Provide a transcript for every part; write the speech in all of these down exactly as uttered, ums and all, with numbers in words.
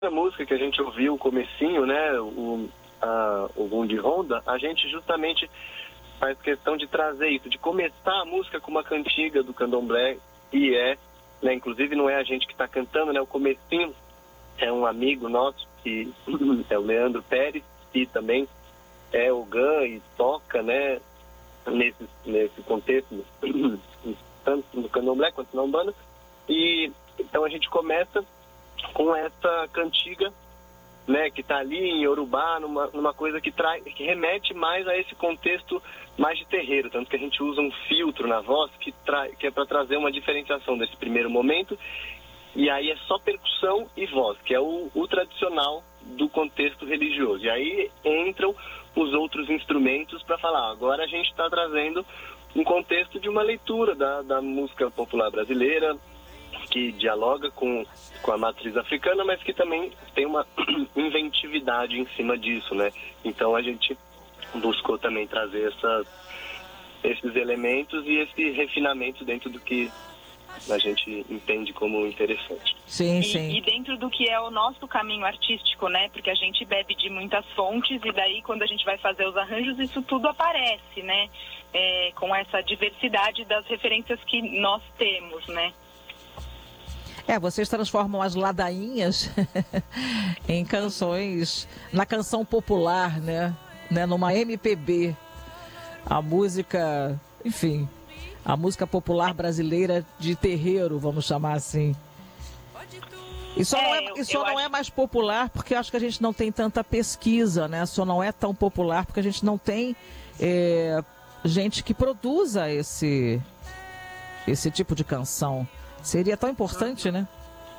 música que a gente ouviu, o comecinho, né, o, a, o Gundi Ronda, a gente justamente faz questão de trazer isso, de começar a música com uma cantiga do candomblé, e é, né, inclusive não é a gente que está cantando, né, o comecinho é um amigo nosso, que é o Leandro Pérez, e também é o Gan e toca, né, nesse, nesse contexto, tanto no candomblé quanto na Umbanda, e então a gente começa com essa cantiga, né, que está ali em Yorubá, numa, numa coisa que, trai, que remete mais a esse contexto mais de terreiro, tanto que a gente usa um filtro na voz que, tra, que é para trazer uma diferenciação desse primeiro momento, e aí é só percussão e voz, que é o, o tradicional do contexto religioso. E aí entram os outros instrumentos para falar, agora a gente está trazendo um contexto de uma leitura da, da música popular brasileira, que dialoga com, com a matriz africana, mas que também tem uma inventividade em cima disso, né? Então a gente buscou também trazer essas, esses elementos e esse refinamento dentro do que a gente entende como interessante. Sim, e, sim. E dentro do que é o nosso caminho artístico, né? Porque a gente bebe de muitas fontes e daí quando a gente vai fazer os arranjos, isso tudo aparece, né? É, com essa diversidade das referências que nós temos, né? É, vocês transformam as ladainhas em canções, na canção popular, né? né? Numa M P B. A música, enfim, a música popular brasileira de terreiro, vamos chamar assim. E só, é, não, é, eu, e só não acho... é mais popular porque acho que a gente não tem tanta pesquisa, né? Só não é tão popular porque a gente não tem é, gente que produza esse, esse tipo de canção. Seria tão importante, né?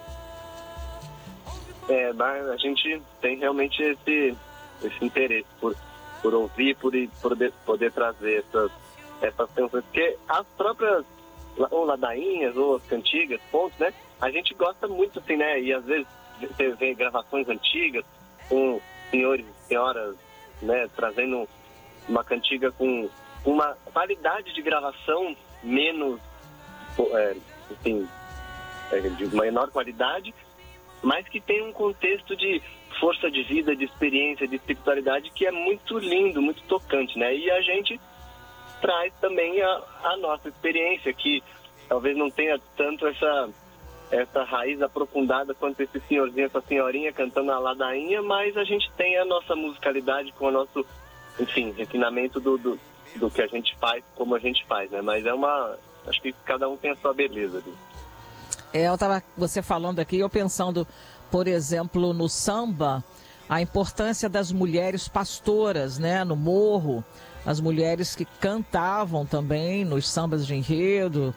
É, a gente tem realmente esse, esse interesse por, por ouvir, por poder, poder trazer essas, essas canções. Porque as próprias, ou ladainhas, ou as cantigas, pontos, né? A gente gosta muito, assim, né? E às vezes você vê gravações antigas com senhores e senhoras, né? Trazendo uma cantiga com uma qualidade de gravação menos... É, assim, de menor qualidade, mas que tem um contexto de força de vida, de experiência, de espiritualidade que é muito lindo, muito tocante, né? E a gente traz também a, a nossa experiência, que talvez não tenha tanto essa, essa raiz aprofundada quanto esse senhorzinho, essa senhorinha cantando a ladainha, mas a gente tem a nossa musicalidade com o nosso, enfim, refinamento do, do, do que a gente faz, como a gente faz, né? Mas é uma... Acho que cada um tem a sua beleza ali. É, eu estava você falando aqui, eu pensando, por exemplo, no samba, a importância das mulheres pastoras, né, no morro, as mulheres que cantavam também nos sambas de enredo.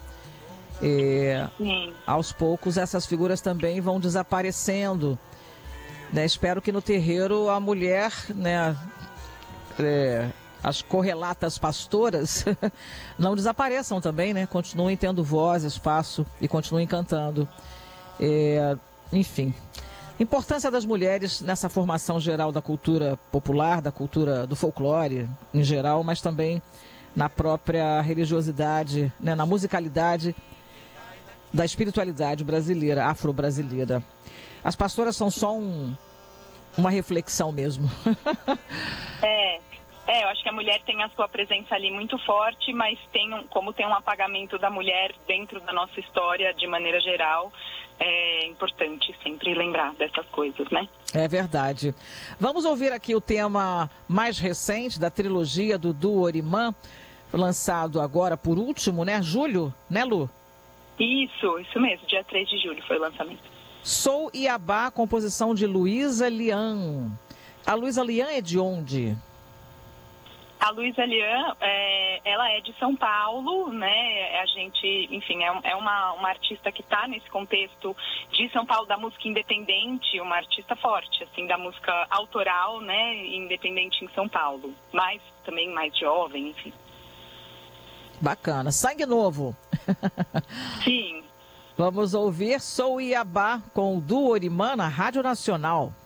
É, aos poucos essas figuras também vão desaparecendo, né? Espero que no terreiro a mulher, né, é, as correlatas pastoras não desapareçam também, né? Continuem tendo voz, espaço e continuem cantando. É, enfim, importância das mulheres nessa formação geral da cultura popular, da cultura do folclore em geral, mas também na própria religiosidade, né? Na musicalidade da espiritualidade brasileira, afro-brasileira. As pastoras são só um, uma reflexão mesmo. É. É, eu acho que a mulher tem a sua presença ali muito forte, mas tem um, como tem um apagamento da mulher dentro da nossa história de maneira geral, é importante sempre lembrar dessas coisas, né? É verdade. Vamos ouvir aqui o tema mais recente da trilogia do Duo Orimã, lançado agora por último, né? Julho, né, Lu? Isso, isso mesmo, dia três de julho foi o lançamento. Sou Iabá, composição de Luísa Lian. A Luísa Lian é de onde? A Luísa Lian, é, ela é de São Paulo, né? A gente, enfim, é, é uma, uma artista que está nesse contexto de São Paulo, da música independente, uma artista forte, assim, da música autoral, né? Independente em São Paulo, mas também mais jovem, enfim. Bacana. Sangue novo. Sim. Vamos ouvir Sou Iabá com o Duo Orimã na Rádio Nacional.